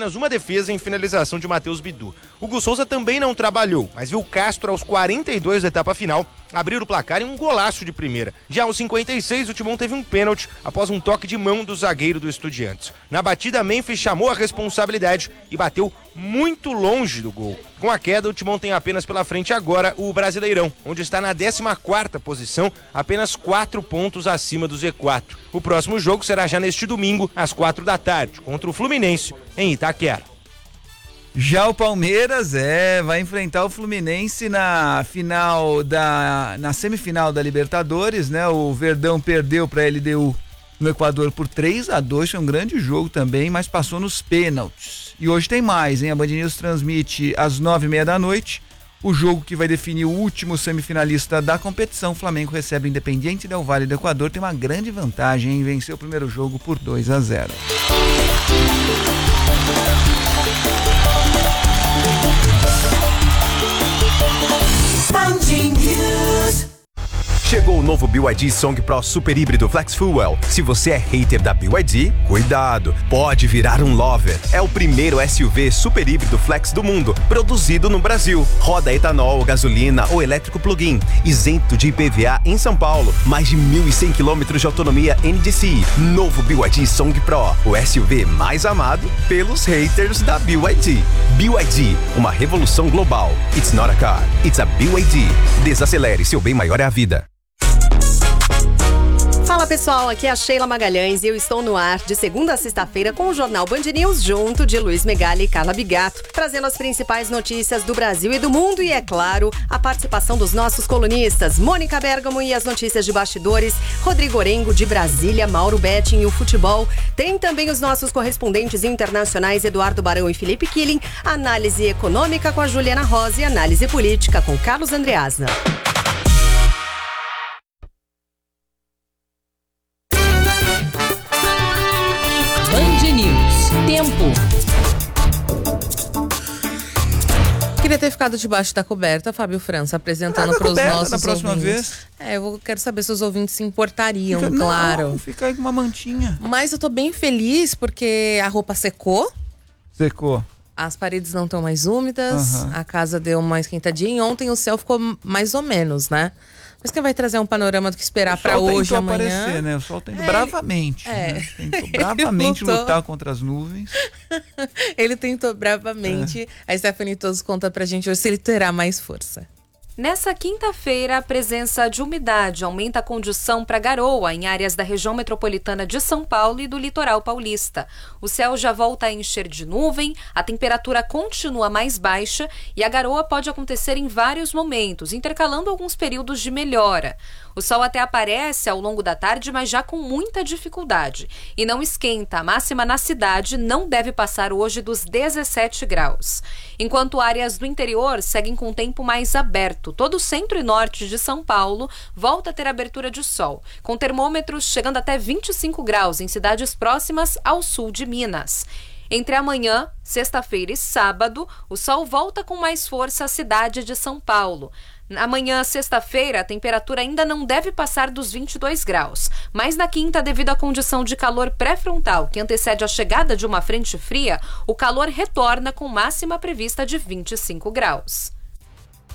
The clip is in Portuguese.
apenas uma defesa em finalização de Matheus Bidu. Hugo Souza também não trabalhou, mas viu Castro aos 42 da etapa final abrir o placar em um golaço de primeira. Já aos 56, o Timão teve um pênalti após um toque de mão do zagueiro do Estudiantes. Na batida, Memphis chamou a responsabilidade e bateu muito longe do gol. Com a queda, o Timão tem apenas pela frente agora o Brasileirão, onde está na 14ª posição, apenas 4 pontos acima do Z4. O próximo jogo será já neste domingo, às 4 da tarde, contra o Fluminense, em Itaquera. Já o Palmeiras vai enfrentar o Fluminense na semifinal da Libertadores, né? O Verdão perdeu para a LDU no Equador por 3-2, foi um grande jogo também, mas passou nos pênaltis. E hoje tem mais, hein? A Band News transmite às 9h30 da noite o jogo que vai definir o último semifinalista da competição. O Flamengo recebe o Independiente Del Valle do Equador, tem uma grande vantagem em vencer o primeiro jogo por 2-0. Chegou o novo BYD Song Pro Super Híbrido Flex Fuel. Se você é hater da BYD, cuidado, pode virar um lover. É o primeiro SUV super híbrido flex do mundo, produzido no Brasil. Roda etanol, gasolina ou elétrico plug-in, isento de IPVA em São Paulo. Mais de 1.100 km de autonomia NDCi. Novo BYD Song Pro, o SUV mais amado pelos haters da BYD. BYD, uma revolução global. It's not a car, it's a BYD. Desacelere, seu bem maior é a vida. Fala pessoal, aqui é a Sheila Magalhães e eu estou no ar de segunda a sexta-feira com o Jornal Band News junto de Luiz Megali e Carla Bigato, trazendo as principais notícias do Brasil e do mundo e, é claro, a participação dos nossos colunistas Mônica Bergamo e as notícias de bastidores, Rodrigo Orengo de Brasília, Mauro Betting e o futebol. Tem também os nossos correspondentes internacionais Eduardo Barão e Felipe Killing, análise econômica com a Juliana Rosa e análise política com Carlos Andreasna. Tempo. Queria ter ficado debaixo da coberta, Fábio França, apresentando para os nossos na próxima ouvintes. vez. Eu quero saber se os ouvintes se importariam, claro. Não, fica aí com uma mantinha. Mas eu tô bem feliz porque a roupa secou. Secou. As paredes não estão mais úmidas, a casa deu uma esquentadinha e ontem o céu ficou mais ou menos, né? Mas quem vai trazer um panorama do que esperar para hoje e amanhã? Aparecer, né? O sol tentou bravamente. Né? Tentou bravamente lutar contra as nuvens. Ele tentou bravamente. A Stephanie Todos conta pra gente hoje se ele terá mais força. Nessa quinta-feira, a presença de umidade aumenta a condição para garoa em áreas da região metropolitana de São Paulo e do litoral paulista. O céu já volta a encher de nuvem, a temperatura continua mais baixa e a garoa pode acontecer em vários momentos, intercalando alguns períodos de melhora. O sol até aparece ao longo da tarde, mas já com muita dificuldade. E não esquenta, a máxima na cidade não deve passar hoje dos 17 graus. Enquanto áreas do interior seguem com o tempo mais aberto, todo o centro e norte de São Paulo volta a ter abertura de sol, com termômetros chegando até 25 graus em cidades próximas ao sul de Minas. Entre amanhã, sexta-feira e sábado, o sol volta com mais força à cidade de São Paulo. Amanhã, sexta-feira, a temperatura ainda não deve passar dos 22 graus. Mas na quinta, devido à condição de calor pré-frontal que antecede a chegada de uma frente fria, o calor retorna com máxima prevista de 25 graus.